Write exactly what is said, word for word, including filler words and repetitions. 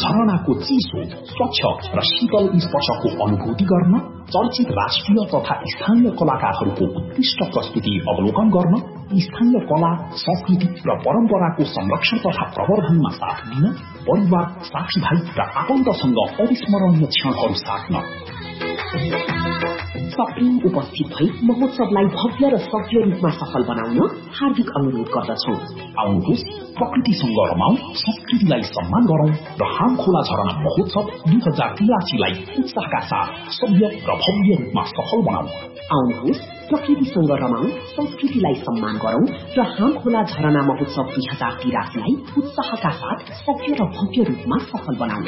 झरनाको चिसो स्वच्छ र शीतल स्पर्शको अनुभूति गर्न, चर्चित राष्ट्रिय तथा स्थानीय कलाकारहरूको उत्कृष्ट प्रस्तुति अवलोकन गर्न, स्थानीय कला संस्कृति र परम्पराको संरक्षण तथा प्रवर्धनमा साथ दिन, परिवार साथीभाइ र आफन्तसँग अविस्मरणीय क्षणहरू साट्न सप्रिम उपस्थित भई महोत्सवलाई भव्य र सभ्य रूपमा सफल बनाउन हार्दिक अनुरोध गर्दछौं। आउनुहोस्, प्रकृतिसँग रमाउँ, संस्कृतिलाई सम्मान गरौं र हाम खोला झरना महोत्सव दुई हजार तिरासीलाई उत्साहका साथ सभ्य र भव्य रूपमा सफल बनाउँ। आउनुहोस्, प्रकृतिसँग रमाउँ, संस्कृतिलाई सम्मान गरौं र हाम खोला झरना महोत्सव दुई हजार तिरासीलाई उत्साहका साथ सभ्य र भव्य रूपमा सफल बनाउँ।